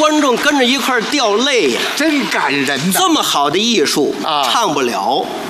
观众跟着一块儿掉泪呀， 真感人呐！ 这么好的艺术啊唱不了。